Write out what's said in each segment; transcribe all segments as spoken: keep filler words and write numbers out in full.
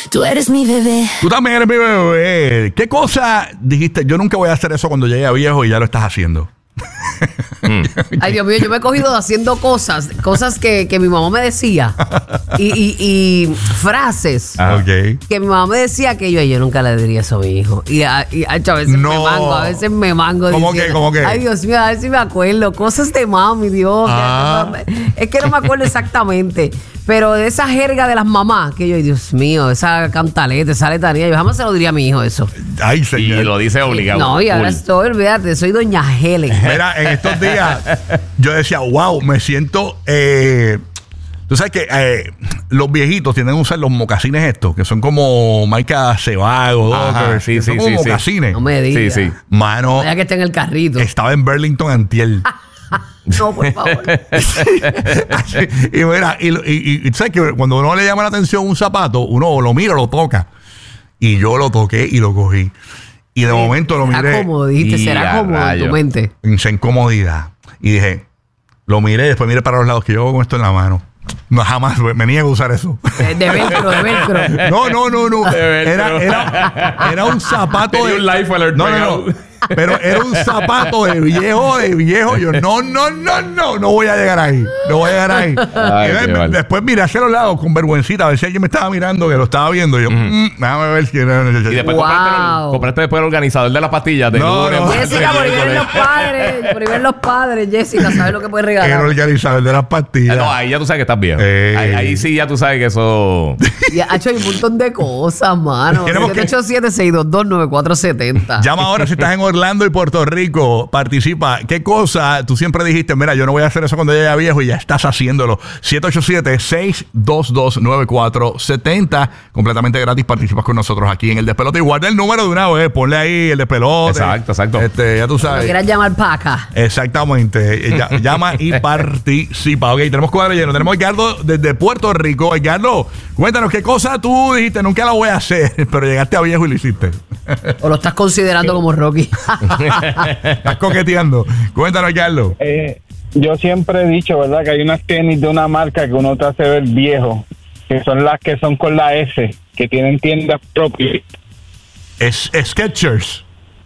Tú eres mi bebé. Tú también eres mi bebé. ¿Qué cosa dijiste? Yo nunca voy a hacer eso cuando llegue a viejo y ya lo estás haciendo. Mm. Ay, Dios mío, yo me he cogido haciendo cosas, cosas que, que mi mamá me decía y, y, y frases Okay. que mi mamá me decía que yo, yo nunca le diría eso a mi hijo. Y, a, y a veces No. me mango, a veces me mango. ¿Cómo diciendo, que? ¿Cómo que? Ay, Dios mío, a ver si me acuerdo. Cosas de mami, Dios. Ah. Es que no me acuerdo exactamente. Pero de esa jerga de las mamás, que yo, Dios mío, esa cantaleta, esa letanía, yo jamás se lo diría a mi hijo eso. Ay, Y señor. lo dice obligado. No, y ahora Full. estoy, olvídate, soy doña Helen. Mira, en estos días yo decía, wow, me siento... Eh, tú sabes que eh, los viejitos tienden a usar los mocasines estos, que son como marca Sebago, Ajá, Dockers, sí, que son sí, como sí, sí. mocasines. No me digas. Sí, sí. Mano, Ya que está en el carrito. estaba en Burlington antier. No, por favor. y mira, y, y, y, y sabes que cuando uno le llama la atención un zapato, uno lo mira, lo toca. Y yo lo toqué y lo cogí. Y de momento lo Será miré cómodo, dijiste, Y será a cómodo en tu rayos. mente. en esa incomodidad. Y dije, lo miré y después miré para los lados que yo hago con esto en la mano. No, jamás me niego a usar eso. De, de velcro, de velcro. No, no, no, no. De velcro. Era, era, era un zapato Tenía de. un life alert no, no, pegado. no. Pero era un zapato de viejo, de viejo. Yo, no, no, no, no, no voy a llegar ahí. No voy a llegar ahí. Ay, Y qué de- mal. después miré hacia los lados con vergüencita a ver si alguien me estaba mirando, que lo estaba viendo. Y yo, mm, déjame ver si. Y después Wow. compraste, compraste después el organizador de las pastillas de No, lunes, no. martes, Jessica, por ahí miércoles. ven los padres. Por ahí ven los padres. Jessica, ¿sabes lo que puedes Era regalar? organizador de las pastillas. No, ahí ya tú sabes que estás bien. Ey. Ahí, ahí sí ya tú sabes que eso... Y ha hecho un montón de cosas, mano. Tenemos que- siete ocho siete, seis dos dos, nueve cuatro siete cero. Llama ahora si estás en Orlando y Puerto Rico. Participa. ¿Qué cosa tú siempre dijiste? Mira, yo no voy a hacer eso cuando llegue a viejo y ya estás haciéndolo. siete ocho siete, seis dos dos, nueve cuatro siete cero. Completamente gratis. Participas con nosotros aquí en El Despelote. Y guarda el número de una vez. Ponle ahí El Despelote. Exacto, exacto. Este, ya tú Cuando sabes. quieras llamar para acá. Exactamente. Eh, ya- Llama y participa. Ok, tenemos cuadro lleno. Tenemos a Edgardo desde Puerto Rico. Edgardo, cuéntanos qué cosa tú dijiste. Nunca la voy a hacer, pero llegaste a viejo y lo hiciste. O lo estás considerando como Rocky. Estás coqueteando. Cuéntanos, Edgardo. Eh, yo siempre he dicho, ¿verdad? Que hay unas tenis de una marca que uno te hace ver viejo, que son las que son con la S, que tienen tiendas propias. Es Skechers.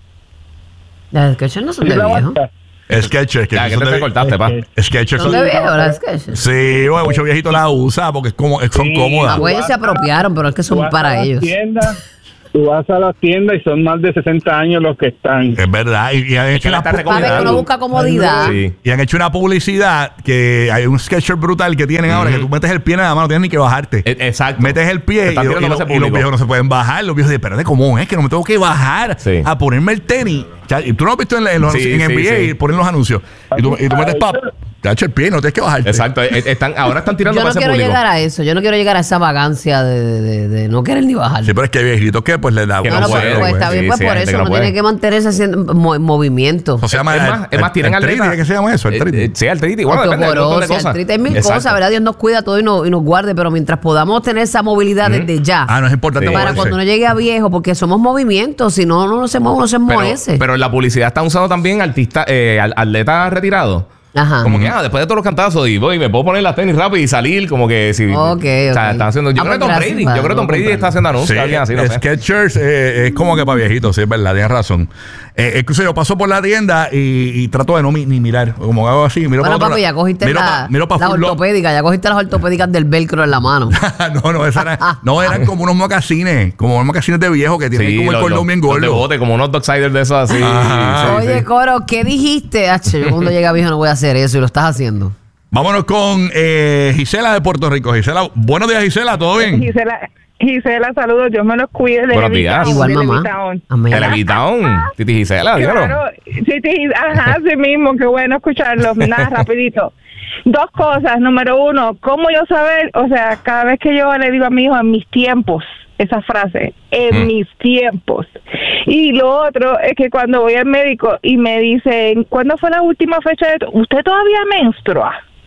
Las Skechers no son de ¿Sí la viejo. marca? Skechers. Ya, que son te de- cortaste, pa. Skechers Son son de viejo las Skechers. Sí, bueno, muchos viejitos las usan porque es como, son Sí. Ah, cómodas. pues ellos se apropiaron, pero es que Tú son vas a para las ellos. tiendas, tú vas a las tiendas y son más de sesenta años los que están. Es verdad. Y, y han hecho que la una está pu- A ver, que uno busca comodidad. Sí. y han hecho una publicidad que hay un Skechers brutal que tienen ahora que tú metes el pie en la mano, no tienes ni que bajarte. E- Exacto. Metes el pie y, Están y- tirando y lo- ese y los público. viejos no se pueden bajar. Los viejos dicen, espérate, ¿cómo es que no me tengo que bajar Sí. a ponerme el tenis? Ya, y tú no lo has visto en, la- en los Sí, anuncios, en sí, N B A sí. ponen los anuncios. Y tú, y tú metes pap, te ha hecho el pie y no tienes que bajarte. Exacto. E- Están, ahora están tirando Yo para no ese quiero público. llegar a eso. Yo no quiero llegar a esa vagancia de, de, de- de no querer ni bajar. Sí, pero es que hay viejitos que pues le da Que No, no no, pues, puede, pues, está sí, bien, pues sí, por hay gente eso que no uno puede. tiene que mantenerse haciendo mo- movimiento. Eso se llama Es el- más, es más, el- tienen artritis, atletas. ¿qué se llama eso? Eh, Artritis. eh, Sí, artritis. Bueno, depende, hay un montón de Osteoporosis, cosas. artritis, hay mil Exacto. cosas, ¿verdad? Dios nos cuida todo y nos, y nos guarde, pero mientras podamos tener esa movilidad desde ya, Ah, no es importante Sí. para moverse. cuando uno llegue a viejo, porque somos movimientos, si no, uno no se mueve, uno se Pero, enmohece. pero en la publicidad están usando también artistas, eh, al- atletas retirados. Ajá. Como que, ah, después de todos los cantazos, y voy, me puedo poner las tenis rápido y salir, como que si. Ok, O sea, ok. están haciendo. Yo Ah, creo que pues Tom gracias, Brady. va, Yo creo que lo Tom Brady comprendo. está haciendo anuncios. Sí, alguien así, no sé. Skechers eh, es como que para viejitos, sí, es verdad, tienes razón. Eh, incluso yo paso por la tienda y, y trato de no mi- ni mirar. Como hago así, miro Bueno, para otro papi, ya lado. cogiste miro la- pa- miro pa las Full Lock. ortopédicas, ya cogiste las ortopédicas del velcro en la mano. no, no, esas eran, no, eran como unos mocasines, como unos mocasines de viejo que tienen Sí, como el los- cordón los- bien los de gordo. bote, como unos Docksiders de esos así. Ajá. Sí, Oye, sí. Coro, ¿qué dijiste? Ache, yo cuando llegue a viejo no voy a hacer eso y lo estás haciendo. Vámonos con eh, Gisela de Puerto Rico. Gisela, buenos días, Gisela, ¿todo bien? Gisela, Gisela, saludos, Dios me los cuide. Buenos días. Igual, mamá. Amén. Televitown. Titi Gisela, dígalo. Claro, sí, sí, ajá, sí mismo, qué bueno escucharlo. Nada, rapidito. Dos cosas. Número uno, ¿cómo yo saber? O sea, cada vez que yo le digo a mi hijo, en mis tiempos, esa frase, en Mm. mis tiempos. Y lo otro es que cuando voy al médico y me dicen, ¿cuándo fue la última fecha de tu- ¿Usted todavía menstrua?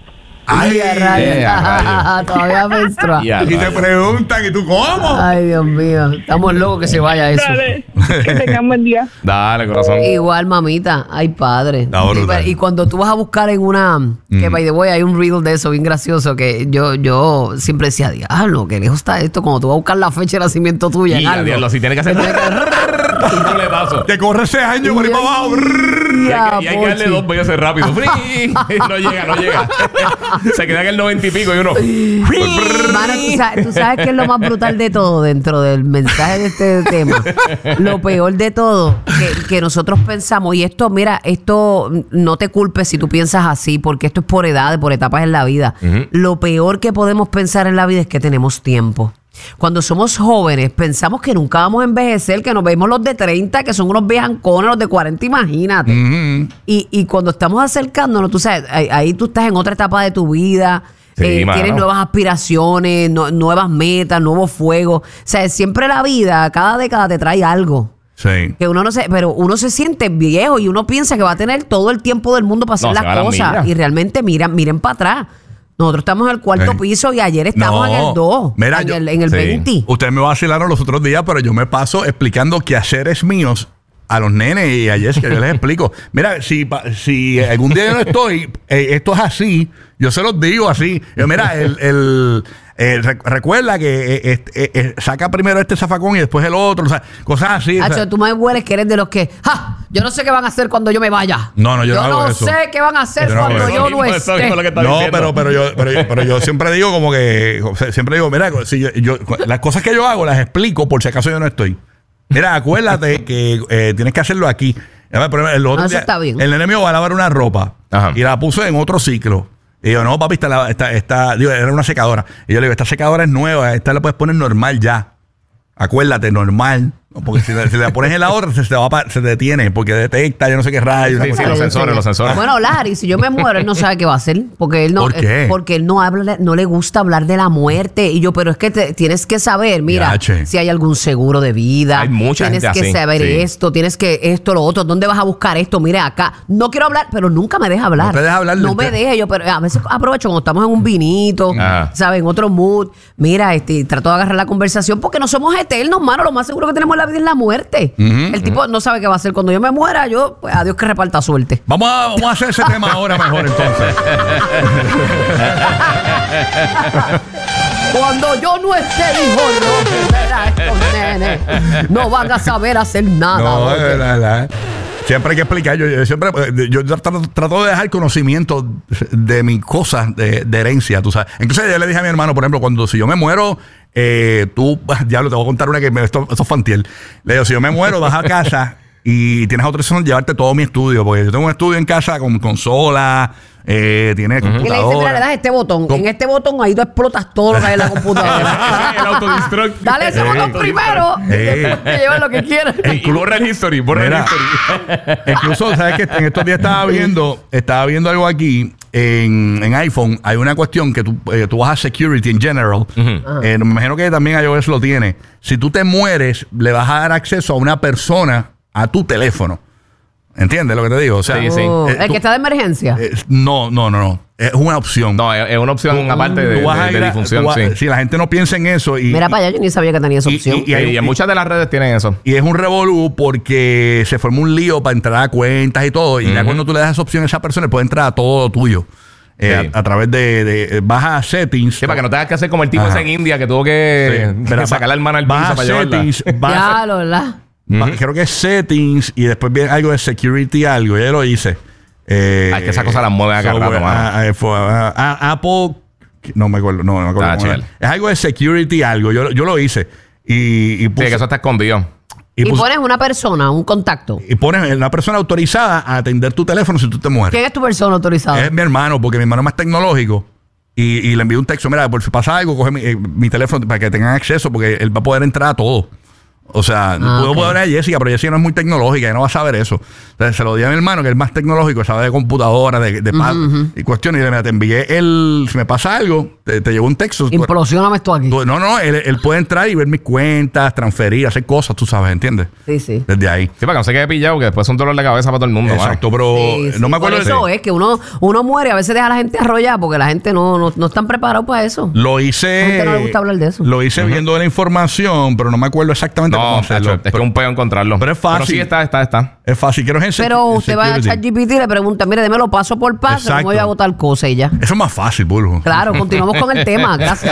Ay, Ya, rayos. eh, a Todavía menstrua. Ya, y te rayos. preguntan, ¿y tú cómo? Ay, Dios mío. Estamos locos que se vaya eso. Dale, que tengan buen día. Dale, corazón. Igual, mamita. Ay, padre. Está brutal. Y, y cuando tú vas a buscar en una... Que, by the way, hay un riddle de eso bien gracioso que yo, yo siempre decía, diablo, qué lejos está esto. Cuando tú vas a buscar la fecha de nacimiento tuya en Y algo. diablo, si tiene que hacer un roletazo. Te corre ese año por ahí para abajo. Y Ya, hay, que, y hay que darle Pochi. dos veces rápido. ¡Fri! No llega, no llega. Se queda en el noventa y pico y uno. Mano, ¿tú sabes, tú sabes qué es lo más brutal de todo dentro del mensaje de este tema. Lo peor de todo, que, que nosotros pensamos, y esto, mira, esto no te culpes si tú piensas así, porque esto es por edades, por etapas en la vida. Ujú. Lo peor que podemos pensar en la vida es que tenemos tiempo. Cuando somos jóvenes, pensamos que nunca vamos a envejecer, que nos vemos los de treinta, que son unos viejancones, los de cuarenta, imagínate. Mm. Y, y cuando estamos acercándonos, tú sabes, ahí, ahí tú estás en otra etapa de tu vida, Sí, eh, mano. tienes nuevas aspiraciones, no- nuevas metas, nuevos fuegos. O sea, siempre la vida, cada década te trae algo. Sí. Que uno no se, pero uno se siente viejo y uno piensa que va a tener todo el tiempo del mundo para hacer No, se va a las las cosas. millas. Y realmente miran, miren para atrás. Nosotros estamos en el cuarto Sí. piso y ayer estamos No. en el dos, Mira, en, yo- el, en el sí. veinte. Ustedes me vacilaron los otros días, pero yo me paso explicando quehaceres míos a los nenes y a Jessica. Yo les explico. Mira, si, pa- si algún día yo no estoy, eh, esto es así, yo se los digo así. Yo, mira, el, el, eh, re- recuerda que eh, eh, eh, eh, saca primero este zafacón y después el otro, o sea, cosas así. o sea. Hacho, tú me hueles que eres de los que, ¡ja! Yo no sé qué van a hacer cuando yo me vaya. No, no, yo no hago no eso. sé qué van a hacer Yo no hago cuando eso. yo no Eso mismo, eso esté. mismo lo que está No, diciendo. pero, pero, yo, pero, yo, pero yo siempre digo como que, o sea, siempre digo, mira, si yo, yo- las cosas que yo hago las explico por si acaso yo no estoy. Mira, acuérdate que eh, tienes que hacerlo aquí. A ver, por ejemplo, el otro Ah, eso día, está bien. el nene mío va a lavar una ropa Ajá. y la puso en otro ciclo. Y yo, no, papi, esta, la- esta, esta- digo, era una secadora. Y yo le digo, esta secadora es nueva, esta la puedes poner normal ya. Acuérdate, normal. ¿no? Porque si, la- si la pones en la otra, se, se, va a pa- se detiene porque detecta, yo no sé qué rayo. Sí, sí, los sensores, los sensores. Bueno, Larry, si yo me muero, él no sabe qué va a hacer. Porque él no, ¿Por qué? eh, porque él no habla, no le gusta hablar de la muerte. Y yo, pero es que te- tienes que saber, mira, Yache. si hay algún seguro de vida. Hay mucha Tienes gente que así, saber sí. esto, tienes que esto, lo otro. ¿Dónde vas a buscar esto? Mira acá. No quiero hablar, pero nunca me deja hablar. No te deja hablar No del me tema. deja. Yo, pero a veces aprovecho cuando estamos en un vinito, Ajá. ¿sabes? En otro mood. Mira, este, trato de agarrar la conversación porque no somos eternos, mano. Lo más seguro que tenemos en la vida es la muerte. El tipo no sabe qué va a hacer. Cuando yo me muera, yo, pues, a Dios que reparta suerte. Vamos a, vamos a hacer ese tema ahora mejor entonces. Cuando yo no esté, dijo, no me verá estos nenes. No van a saber hacer nada. No, oye. es verdad, verdad. Siempre hay que explicar. Yo, yo siempre yo trato, trato de dejar conocimiento de mis cosas de, de herencia, tú sabes. Entonces yo le dije a mi hermano, por ejemplo, cuando si yo me muero, eh, tú, diablo, te voy a contar una que me, esto, esto es fantiel. Le digo, si yo me muero, vas a casa y tienes autorización de llevarte todo mi estudio, porque yo tengo un estudio en casa con consola, eh, tiene Y le dice, mira, le das computadora. este botón. Com- En este botón ahí tú explotas todo lo que hay en la computadora. El autodestruct. Dale ese Eh, botón primero. Y Eh. después te llevas lo que quieras. Y borra el history, borra el Mira. history. Incluso, ¿sabes qué? En estos días estaba viendo, estaba viendo algo aquí en, en iPhone. Hay una cuestión que tú, eh, tú vas a security en general. Eh, me imagino que también iOS lo tiene. Si tú te mueres, le vas a dar acceso a una persona a tu teléfono. ¿Entiendes lo que te digo? O sea, Sí, sí. Oh, eh, el tú- que está de emergencia. eh, no, no, no, no. Es una opción. No, es es una opción aparte de, Tú vas a de- de ir a- difunción, tú vas- sí. Si la gente no piensa en eso y, Mira para allá, yo ni sabía que tenía esa y- opción. y- y hay- Y en muchas de las redes tienen eso. Y es un revolú porque se formó un lío para entrar a cuentas y todo. Y ya Ujú. cuando tú le das esa opción a esa persona, puede entrar a todo tuyo. Eh, Sí. a, a través de, de- vas a settings. Sí, para que no tengas que hacer como el tipo Ajá. ese en India que tuvo que Sí. Mira, sacar la hermana al vas piso a para llevarla. settings, vas a- Ya, lo ¿verdad? va- Ujú. creo que es settings y después viene algo de security algo. Ya lo hice. Eh, Ah, es que esas cosas las mueven a cada rato, software, mano. ah, ah, fue, ah, ah, Apple. No me acuerdo. No, no me acuerdo. Ah, cómo chévere. es. Es algo de security algo. Yo, yo lo hice. Y, y Sí, puse- que eso está escondido. y Y puse- pones una persona, un contacto. y pones una persona autorizada a atender tu teléfono si tú te mueres. ¿Quién es tu persona autorizada? Es mi hermano, porque mi hermano es más tecnológico. Y, y le envío un texto, mira, por si pasa algo, coge mi, eh, mi teléfono para que tengan acceso, porque él va a poder entrar a todo. O sea, Ah, puedo ok. poner a Jessica, pero Jessica no es muy tecnológica y no va a saber eso. Entonces se lo di a mi hermano, que es más tecnológico, sabe de computadora, de, de pad y cuestiones. Y le mira, te envié el. Si me pasa algo, te, te llegó un texto. Implosioname esto aquí. Tú- No, no, él, él puede entrar y ver mis cuentas, transferir, hacer cosas, tú sabes, ¿entiendes? Sí, sí. Desde ahí. Sí, para que no se quede pillado, que después es un dolor de cabeza para todo el mundo. Exacto, mano. pero Sí, sí, no me acuerdo por de eso es que uno, uno muere, a veces deja a la gente arrollar porque la gente no, no, no están preparados para eso. Lo A la hice. gente no le gusta hablar de eso. Lo hice viendo la información, pero no me acuerdo exactamente cómo No, hacerlo. tacho, es que es un peo encontrarlo. Pero es fácil. Pero sí, está, está, está. Es fácil. Quiero en Pero usted va a ChatGPT y le pregunta, mire, démelo paso por paso, Exacto. cómo voy a votar cosa y ya. Eso es más fácil, Bulbo. Claro, continuamos con el tema, gracias.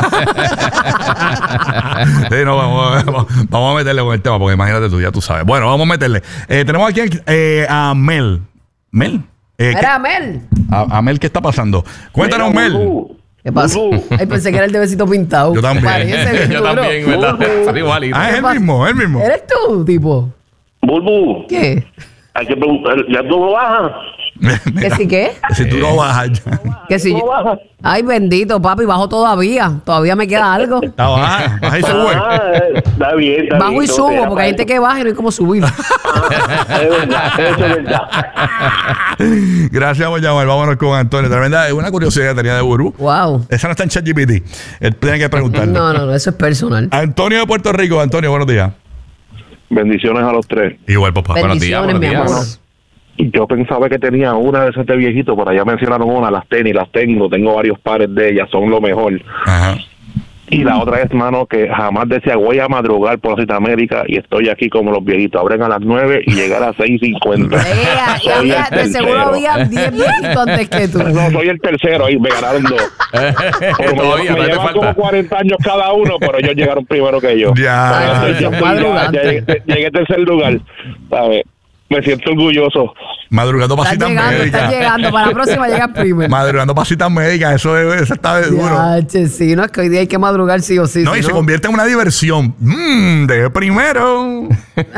Sí, no, vamos, vamos, vamos a meterle con el tema, porque imagínate tú, ya tú sabes. Bueno, vamos a meterle. Eh, tenemos aquí eh, a Mel. ¿Mel? Eh, ¿qué- Mira, Mel. a, a Mel, ¿qué está pasando? Cuéntanos, Mira, Mel. Bulbu, ¿Qué pasa? Bulbu, Ay, pensé que era el de besito pintado. Yo también. Parece bien Yo duro. también, ¿verdad? Salió igualito. Ah, es el pasa? mismo, es el mismo. ¿Eres tú, tipo? Bulbu, ¿Qué? hay que preguntar, ¿ya tú no bajas? ¿Que si qué? Si tú no bajas ya. ¿Que si ¿Tú no yo- bajas? Ay, bendito, papi, bajo todavía. Todavía me queda algo. Está baja, baja y sube. Ah, eh, está bien, está Bajo bien. y no, subo, era porque hay gente para que baja y no hay como subir. eso. Es verdad, eso es verdad. Gracias por llamar. Vámonos con Antonio. Tremenda, es una curiosidad que tenía de Burbu. Wow. Esa no está en ChatGPT. Él tiene que preguntarle. No, no, no, eso es personal. Antonio de Puerto Rico. Antonio, buenos días. Bendiciones a los tres. Igual, papá. Buenos días, Bendiciones, mi buenos amor. días. Yo pensaba que tenía una de esas de viejito, pero allá mencionaron una, las tenis, las tengo, tengo varios pares de ellas, son lo mejor. Ajá. Y la otra es, mano, que jamás decía, voy a madrugar por América y estoy aquí como los viejitos. Abren a las nueve y llegar a las seis cincuenta. Ea, y Soy había- el de seguro tercero. había diez viejitos antes que tú. No, soy el tercero, ahí me ganaron dos. Pero me Todavía, llevan- me todavía te llevan como falta. cuarenta años cada uno, pero ellos llegaron primero que yo. Ya. Ay, Entonces, son yo estoy ya- madrugantes. ya llegué, llegué a tercer lugar, ¿sabes? Me siento orgulloso. Madrugando Estás pasitas llegando, estás médicas. llegando. Para la próxima llegas primero. Madrugando pasitas médicas. Eso, es, eso está de duro. Ya, che, sí, no, es que hoy día hay que madrugar sí o sí. No, si y se convierte en una diversión. Mmm, de primero.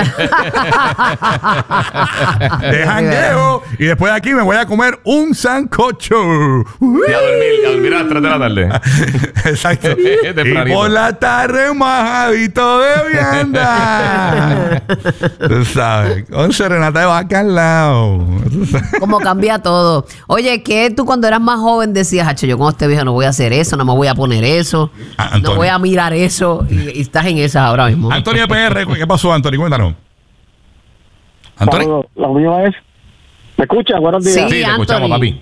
de jangueo. Y después de aquí me voy a comer un sancocho. Y a dormir, y a dormir a las tres de la tarde. Exacto. y Tempranito. por la tarde majadito de vianda. Tú sabes. Con serenata de vaca al lado. Tú sabes. Como cambia todo. Oye, ¿qué tú cuando eras más joven decías, hacho, yo con este viejo no voy a hacer eso, no me voy a poner eso, Ah, no Antonio. voy a mirar eso? Y, y estás en esas ahora mismo. Antonio P R, ¿qué pasó, Antonio? Cuéntanos. Antonio. Saludos. Lo mío es. ¿Me escucha? Buenos días. Sí, Sí, te Anthony. escuchamos, papi.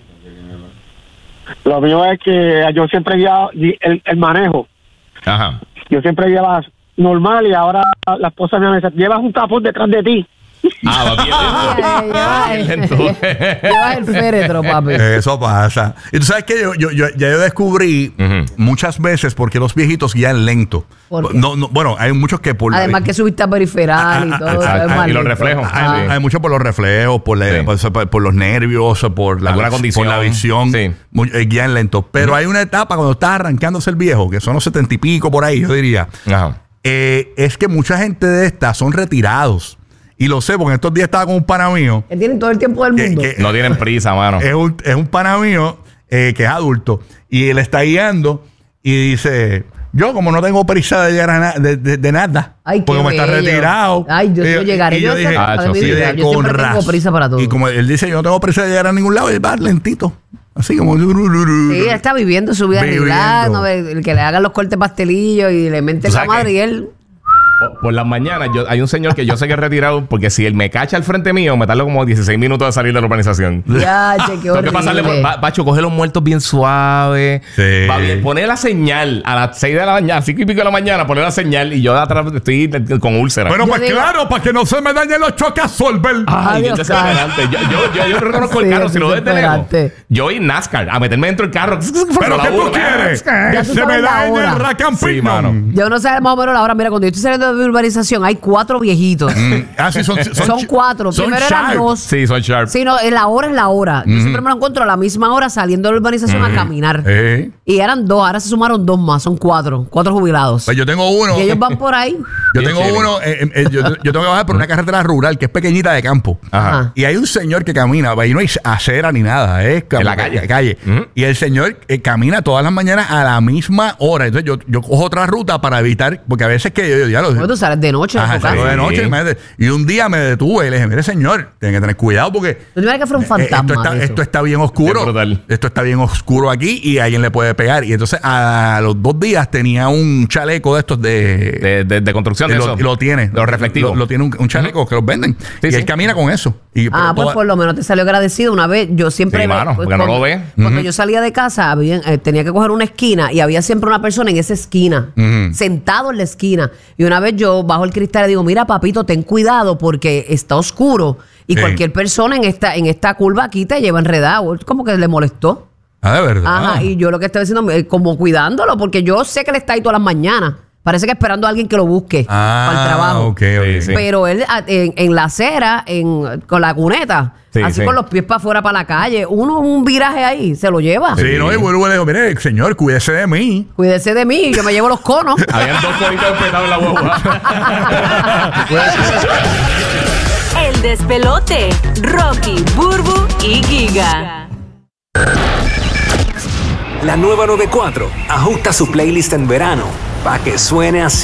Lo mío es que yo siempre guiaba el, el manejo. Ajá. Yo siempre guiaba normal y ahora la esposa me dice, llevas un tapón detrás de ti. Ah, papi. Ay, ay, Bien ay. lento. Llevas el féretro, papi. Eso pasa. Y tú sabes que yo, yo, yo- ya yo descubrí Ujú. muchas veces porque los viejitos guían lento. ¿Por qué? No, no, bueno, hay muchos que por la- Además que subiste a periferal y todo. Exacto. es más Y los lento. reflejos. Ah. hay, hay muchos por los reflejos, por, la- Sí. por, por- por los nervios, por la, Alguna condición. por la visión. Sí. Muy- eh, guían lento. Pero hay una etapa cuando está arrancándose el viejo, que son los setenta y pico por ahí, yo diría. Ajá. eh, es que mucha gente de estas son retirados. Y lo sé, porque en estos días estaba con un pana mío. Que tienen todo el tiempo del que- mundo. que- No tienen prisa, mano. es un, es un pana mío eh, que es adulto y él está guiando y dice, yo como no tengo prisa de llegar a na- de, de- de nada, Ay, qué porque me está bello. retirado. Ay, yo- yo llegaré. Y Yo yo esa dije, etapa de mi sí, vida, de- yo con siempre tengo raz. prisa para todo. Y como él dice, yo no tengo prisa de llegar a ningún lado, y va lentito. Así como... Sí, él está viviendo su vida Viviendo. relax, no ve- el que le hagan los cortes pastelillos y le mente ¿Tú la sabes madre qué? y él... Por, por las mañanas, yo, hay un señor que yo sé que es retirado porque si él me cacha al frente mío, me tardo como dieciséis minutos de salir de la urbanización. Ya, che, qué Tengo que pasarle por. horrible. Pa- Pacho, coge los muertos bien suave. Sí. Va bien. Pone la señal a las seis de la mañana, cinco y pico de la mañana, pone la señal y yo de atrás estoy con úlcera. Bueno, Yo pues digo- claro, para que no se me dañen los choques Solver. Ay, Dios es desesperante. Yo, yo, yo, yo reconozco el Sí, carro, es si lo ves de lejos. desesperante. Yo voy en NASCAR a meterme dentro del carro. ¿Pero qué tú quieres? Ya Que tú se sabes me la dañe hora. el rack and Sí, pinion. mano. Yo no sé más o menos la hora. Mira, cuando yo estoy saliendo de mi urbanización, hay cuatro viejitos. Ah, sí, son, son, Son cuatro. son Primero eran sharp. dos. Sí, soy sharp. Sí, no, la hora es la hora. Yo siempre me lo encuentro a la misma hora saliendo de la urbanización a caminar. Eh. Y eran dos, ahora se sumaron dos más, son cuatro, cuatro jubilados. Pues yo tengo uno. Y ellos van por ahí. Yo Bien tengo chévere. uno, eh, eh, eh, yo, yo tengo que bajar por una carretera rural que es pequeñita de campo. Ajá. Ajá. Y hay un señor que camina, ahí no hay acera ni nada, es cam- En la calle. calle. Ujú. Y el señor eh, camina todas las mañanas a la misma hora. Entonces yo, yo cojo otra ruta para evitar, porque a veces que yo, yo, ya lo, Bueno, tú sales de noche. Ajá, de tu casa. salgo de noche. Sí. Y, me- y un día me detuve y le dije, mire señor, tiene que tener cuidado porque Tú tienes que fuera un eh, fantasma. esto, está, de eso. esto está bien oscuro. Qué brutal. Esto está bien oscuro aquí y alguien le puede pegar. Y entonces a los dos días tenía un chaleco de estos de... De, de, de construcción de y lo, eso. y lo tiene. Los reflectivos. Lo, lo tiene un, un chaleco que los venden. Sí, y sí. él camina con eso. Y, Ah, pero pues toda- por lo menos te salió agradecido. Una vez, yo siempre... Sí, ve- mano, pues, porque no cuando- lo ve. Cuando yo salía de casa, había- eh, tenía que coger una esquina y había siempre una persona en esa esquina, Ujú. sentado en la esquina. Y una vez yo bajo el cristal y digo, mira, papito, ten cuidado porque está oscuro y Sí. cualquier persona en esta, en esta curva aquí te lleva enredado. Él como que le molestó. Ah, de verdad. Ajá, y yo lo que estaba diciendo, eh, como cuidándolo, porque yo sé que él está ahí todas las mañanas. Parece que esperando a alguien que lo busque Ah, para el trabajo. ok, ok. Sí, sí. Pero él a- en, en la acera, en, con la cuneta, Sí, así sí. con los pies para afuera para la calle, uno un viraje ahí, se lo lleva. Sí, no, y vuelvo y le digo, mire, señor, cuídese de mí. Cuídese de mí, yo me llevo los conos. Habían dos coditos petados en la guagua. El despelote. Rocky, Burbu y Giga. La nueva noventa y cuatro ajusta su playlist en verano para que suene así.